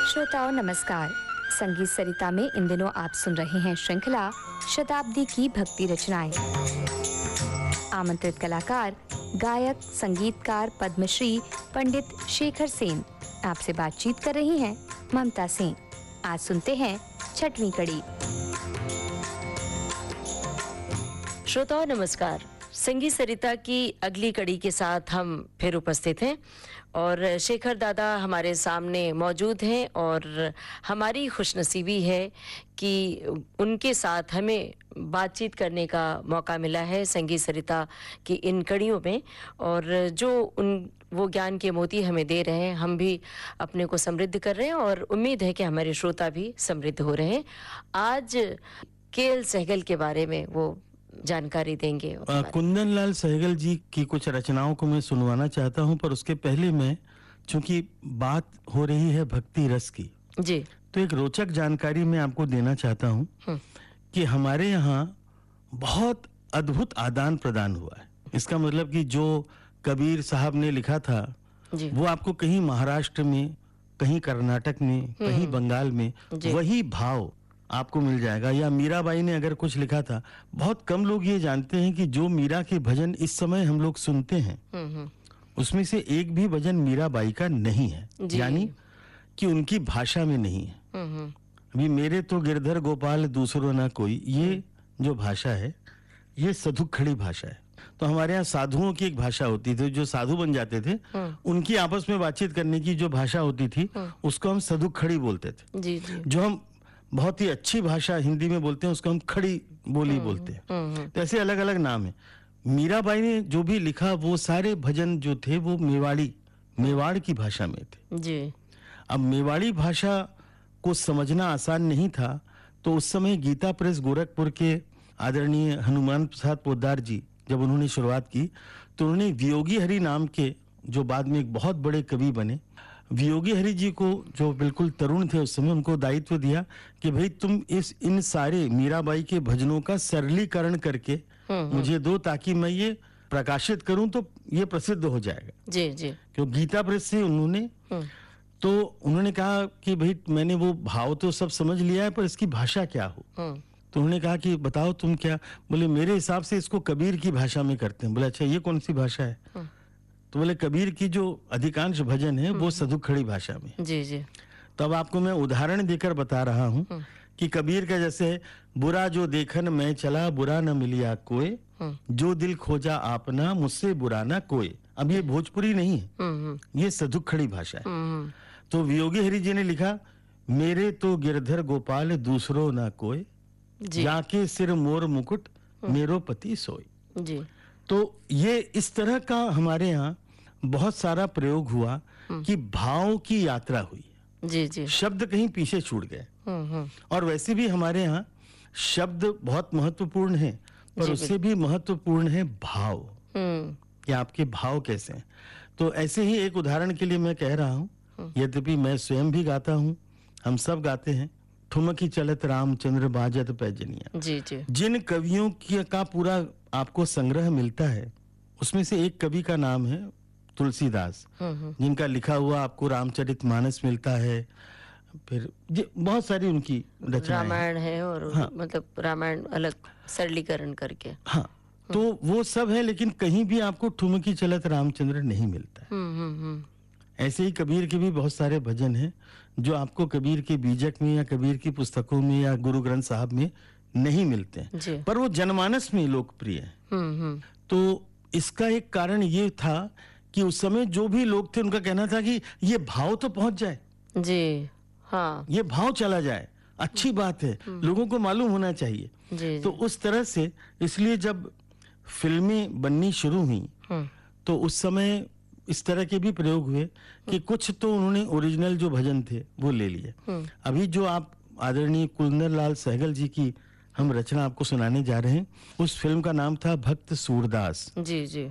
श्रोताओं नमस्कार। संगीत सरिता में इन दिनों आप सुन रहे हैं श्रृंखला शताब्दी की भक्ति रचनाएं। आमंत्रित कलाकार गायक संगीतकार पद्मश्री पंडित शेखर सेन। आपसे बातचीत कर रही हैं ममता सिंह। आज सुनते हैं छठवीं कड़ी। श्रोताओं नमस्कार। संगीत सरिता की अगली कड़ी के साथ हम फिर उपस्थित हैं और शेखर दादा हमारे सामने मौजूद हैं और हमारी खुशनसीबी है कि उनके साथ हमें बातचीत करने का मौका मिला है संगीत सरिता की इन कड़ियों में। और जो वो ज्ञान के मोती हमें दे रहे हैं, हम भी अपने को समृद्ध कर रहे हैं और उम्मीद है कि हमारे श्रोता भी समृद्ध हो रहे हैं। आज के.एल. सहगल के बारे में वो जानकारी देंगे। कुंदन लाल सहगल जी की कुछ रचनाओं को मैं सुनवाना चाहता हूं, पर उसके पहले मैं, चूंकि बात हो रही है भक्ति रस की जी, तो एक रोचक जानकारी मैं आपको देना चाहता हूं कि हमारे यहाँ बहुत अद्भुत आदान प्रदान हुआ है। इसका मतलब कि जो कबीर साहब ने लिखा था जी। वो आपको कहीं महाराष्ट्र में, कहीं कर्नाटक में, कहीं बंगाल में वही भाव आपको मिल जाएगा। या मीराबाई ने अगर कुछ लिखा था, बहुत कम लोग ये जानते हैं कि जो मीरा के भजन इस समय हम लोग सुनते हैं उसमें से एक भी भजन मीराबाई का नहीं है, यानी कि उनकी भाषा में नहीं है। अभी मेरे तो गिरधर गोपाल दूसरो ना कोई, ये जो भाषा है ये सधुखड़ी भाषा है। तो हमारे यहाँ साधुओं की एक भाषा होती थी, जो साधु बन जाते थे उनकी आपस में बातचीत करने की जो भाषा होती थी उसको हम सधुखड़ी बोलते थे। जी जी। जो हम बहुत ही अच्छी भाषा हिंदी में बोलते हैं उसको हम खड़ी बोली बोलते हैं। तो ऐसे अलग अलग नाम है। मीराबाई ने जो भी लिखा वो सारे भजन जो थे वो मेवाड़ की भाषा में थे जी। अब मेवाड़ी भाषा को समझना आसान नहीं था, तो उस समय गीता प्रेस गोरखपुर के आदरणीय हनुमान प्रसाद पोद्दार जी जब उन्होंने शुरुआत की तो उन्होंने वियोगी हरि नाम के, जो बाद में एक बहुत बड़े कवि बने, वियोगी हरि जी को, जो बिल्कुल तरुण थे उस समय, उनको दायित्व दिया कि भाई तुम इन सारे मीराबाई के भजनों का सरलीकरण करके मुझे दो, ताकि मैं ये प्रकाशित करूं तो ये प्रसिद्ध हो जाएगा। जी जी। क्यों गीता प्रेस से उन्होंने तो उन्होंने कहा कि भाई मैंने वो भाव तो सब समझ लिया है, पर इसकी भाषा क्या हो। तो उन्होंने कहा कि बताओ तुम क्या। बोले मेरे हिसाब से इसको कबीर की भाषा में करते हैं। बोले अच्छा ये कौन सी भाषा है? तो बोले कबीर की जो अधिकांश भजन है वो सधुखड़ी भाषा में। जी जी। तो अब आपको मैं उदाहरण देकर बता रहा हूँ कि कबीर का जैसे बुरा जो देखन मैं चला, बुरा न मिलिया कोई, जो दिल खोजा आपना, मुझसे बुरा ना कोई। अब ये भोजपुरी नहीं है, ये सधुखड़ी भाषा है। तो वियोगी हरि जी ने लिखा, मेरे तो गिरधर गोपाल दूसरो ना कोई, जाके सिर मोर मुकुट मेरो पति सोई। जी। तो ये इस तरह का हमारे यहाँ बहुत सारा प्रयोग हुआ कि भाव की यात्रा हुई। जी जी। शब्द कहीं पीछे छूट गए। और वैसे भी हमारे यहाँ शब्द बहुत महत्वपूर्ण है, पर उससे भी महत्वपूर्ण है भाव, कि आपके भाव कैसे हैं। तो ऐसे ही एक उदाहरण के लिए मैं कह रहा हूँ, यद्यपि मैं स्वयं भी गाता हूँ, हम सब गाते हैं, ठुमकी चलत रामचंद्र बाजत पैजनिया। जी जी। जिन कवियों का पूरा आपको संग्रह मिलता है उसमें से एक कवि का नाम है तुलसीदास, जिनका लिखा हुआ आपको रामचरितमानस मिलता है, फिर बहुत सारी उनकी रचनाएं, रामायण है और मतलब रामायण अलग सरलीकरण करके। हाँ, तो वो सब है, लेकिन कहीं भी आपको ठुमकी चलत रामचंद्र नहीं मिलता है। ऐसे ही कबीर के भी बहुत सारे भजन हैं जो आपको कबीर के बीजक में या कबीर की पुस्तकों में या गुरु ग्रंथ साहब में नहीं मिलते हैं, पर वो जनमानस में लोकप्रिय है। तो इसका एक कारण ये था कि उस समय जो भी लोग थे उनका कहना था कि ये भाव तो पहुंच जाए। जी हाँ, ये भाव चला जाए, अच्छी बात है, लोगों को मालूम होना चाहिए। जी, तो उस तरह से, इसलिए जब फिल्में बननी शुरू हुई तो उस समय इस तरह के भी प्रयोग हुए कि कुछ तो उन्होंने ओरिजिनल जो भजन थे वो ले लिए। अभी जो आप आदरणीय कुंदन लाल सहगल जी की हम रचना आपको सुनाने जा रहे हैं, उस फिल्म का नाम था भक्त सूरदास। जी जी।